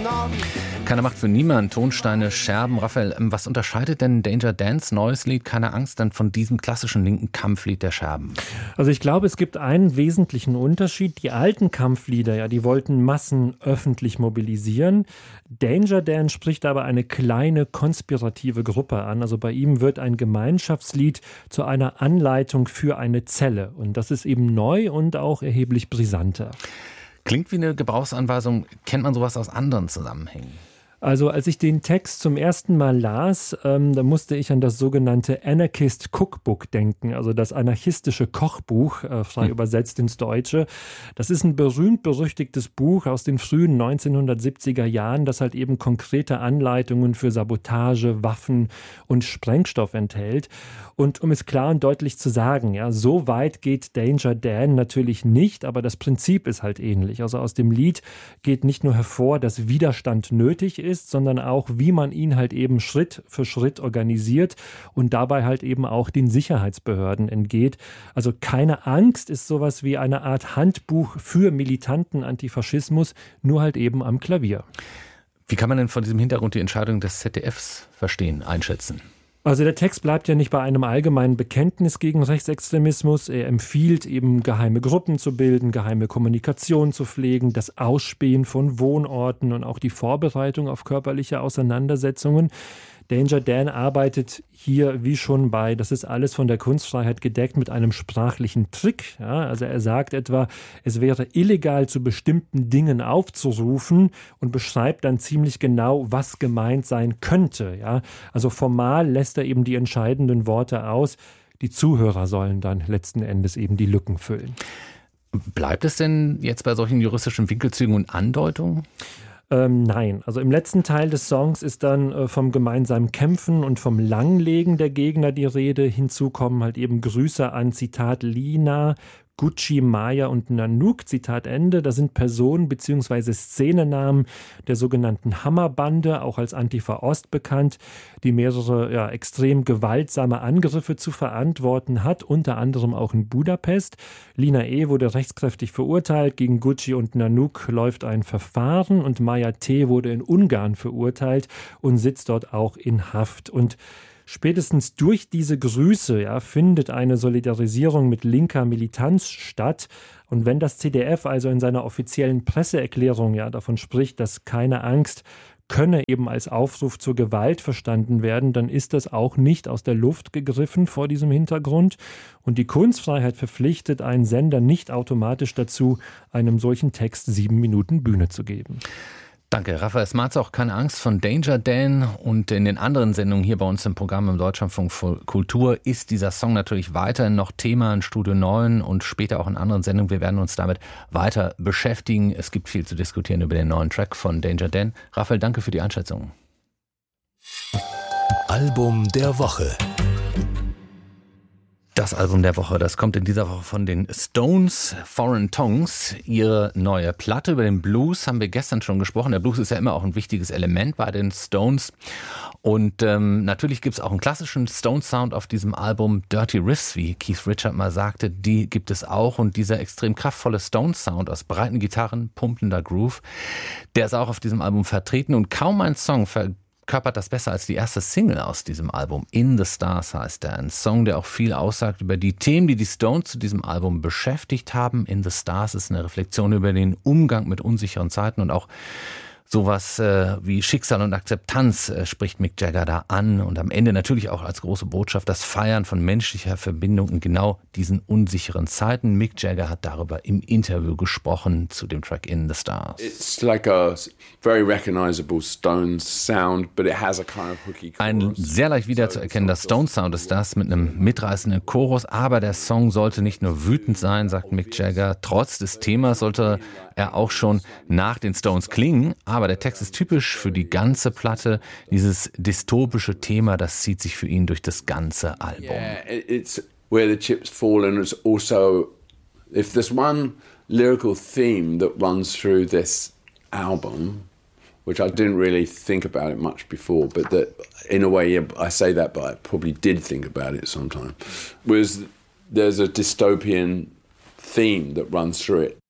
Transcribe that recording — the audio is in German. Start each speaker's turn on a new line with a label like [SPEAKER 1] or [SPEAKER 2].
[SPEAKER 1] Keine Macht für niemand, Tonsteine, Scherben. Raphael, was unterscheidet denn Danger Dans neues Lied Keine Angst dann von diesem klassischen linken Kampflied der Scherben?
[SPEAKER 2] Also ich glaube, es gibt einen wesentlichen Unterschied. Die alten Kampflieder, ja, die wollten Massen öffentlich mobilisieren. Danger Dan spricht aber eine kleine konspirative Gruppe an. Also bei ihm wird ein Gemeinschaftslied zu einer Anleitung für eine Zelle. Und das ist eben neu und auch erheblich brisanter.
[SPEAKER 1] Klingt wie eine Gebrauchsanweisung. Kennt man sowas aus anderen Zusammenhängen?
[SPEAKER 2] Also als ich den Text zum ersten Mal las, da musste ich an das sogenannte Anarchist Cookbook denken, also das anarchistische Kochbuch, frei übersetzt ins Deutsche. Das ist ein berühmt-berüchtigtes Buch aus den frühen 1970er Jahren, das halt eben konkrete Anleitungen für Sabotage, Waffen und Sprengstoff enthält. Und um es klar und deutlich zu sagen, ja, so weit geht Danger Dan natürlich nicht, aber das Prinzip ist halt ähnlich. Also aus dem Lied geht nicht nur hervor, dass Widerstand nötig ist, sondern auch, wie man ihn halt eben Schritt für Schritt organisiert und dabei halt eben auch den Sicherheitsbehörden entgeht. Also keine Angst ist sowas wie eine Art Handbuch für militanten Antifaschismus, nur halt eben am Klavier.
[SPEAKER 1] Wie kann man denn von diesem Hintergrund die Entscheidung des ZDFs verstehen, einschätzen?
[SPEAKER 2] Also der Text bleibt ja nicht bei einem allgemeinen Bekenntnis gegen Rechtsextremismus. Er empfiehlt eben, geheime Gruppen zu bilden, geheime Kommunikation zu pflegen, das Ausspähen von Wohnorten und auch die Vorbereitung auf körperliche Auseinandersetzungen. Danger Dan arbeitet hier wie schon bei, das ist alles von der Kunstfreiheit gedeckt, mit einem sprachlichen Trick. Ja, also er sagt etwa, es wäre illegal, zu bestimmten Dingen aufzurufen und beschreibt dann ziemlich genau, was gemeint sein könnte. Ja, also formal lässt er eben die entscheidenden Worte aus. Die Zuhörer sollen dann letzten Endes eben die Lücken füllen.
[SPEAKER 1] Bleibt es denn jetzt bei solchen juristischen Winkelzügen und Andeutungen?
[SPEAKER 2] Nein, also im letzten Teil des Songs ist dann vom gemeinsamen Kämpfen und vom Langlegen der Gegner die Rede. Hinzu kommen halt eben Grüße an, Zitat, Lina, Gucci, Maya und Nanook, Zitat Ende. Da sind Personen bzw. Szenenamen der sogenannten Hammerbande, auch als Antifa Ost bekannt, die mehrere extrem gewaltsame Angriffe zu verantworten hat, unter anderem auch in Budapest. Lina E. wurde rechtskräftig verurteilt, gegen Gucci und Nanook läuft ein Verfahren und Maya T. wurde in Ungarn verurteilt und sitzt dort auch in Haft. Und spätestens durch diese Grüße findet eine Solidarisierung mit linker Militanz statt. Und wenn das ZDF also in seiner offiziellen Presseerklärung davon spricht, dass keine Angst könne eben als Aufruf zur Gewalt verstanden werden, dann ist das auch nicht aus der Luft gegriffen vor diesem Hintergrund. Und die Kunstfreiheit verpflichtet einen Sender nicht automatisch dazu, einem solchen Text 7 Minuten Bühne zu geben.
[SPEAKER 1] Danke, Raphael Smarzoch, Keine Angst von Danger Dan. Und in den anderen Sendungen hier bei uns im Programm im Deutschlandfunk Kultur ist dieser Song natürlich weiterhin noch Thema in Studio 9 und später auch in anderen Sendungen. Wir werden uns damit weiter beschäftigen. Es gibt viel zu diskutieren über den neuen Track von Danger Dan. Raphael, danke für die Einschätzung.
[SPEAKER 3] Album der Woche.
[SPEAKER 1] Das Album der Woche, das kommt in dieser Woche von den Stones, Foreign Tongues. Ihre neue Platte. Über den Blues haben wir gestern schon gesprochen. Der Blues ist ja immer auch ein wichtiges Element bei den Stones. Und natürlich gibt es auch einen klassischen Stones-Sound auf diesem Album. Dirty Riffs, wie Keith Richards mal sagte, die gibt es auch. Und dieser extrem kraftvolle Stones-Sound aus breiten Gitarren, pumpender Groove, der ist auch auf diesem Album vertreten. Und kaum ein Song verkörpert das besser als die erste Single aus diesem Album. In the Stars heißt der. Ein Song, der auch viel aussagt über die Themen, die die Stones zu diesem Album beschäftigt haben. In the Stars ist eine Reflexion über den Umgang mit unsicheren Zeiten und auch sowas wie Schicksal und Akzeptanz spricht Mick Jagger da an. Und am Ende natürlich auch als große Botschaft das Feiern von menschlicher Verbindung in genau diesen unsicheren Zeiten. Mick Jagger hat darüber im Interview gesprochen zu dem Track In the Stars.
[SPEAKER 4] It's like a very recognizable Stones sound, but it has a kind of hooky chorus.
[SPEAKER 1] Ein sehr leicht wiederzuerkennender Stones-Sound ist das mit einem mitreißenden Chorus, aber der Song sollte nicht nur wütend sein, sagt Mick Jagger. Trotz des Themas sollte er auch schon nach den Stones klingen, aber der Text ist typisch für die ganze Platte. Dieses dystopische Thema, das zieht sich für ihn durch das ganze Album.
[SPEAKER 4] Yeah, it's where the chips fall, and it's also, if there's one lyrical theme that runs through this album, which I didn't really think about it much before, but that in a way, I say that, but I probably did think about it sometime, was there's a dystopian theme that runs through it.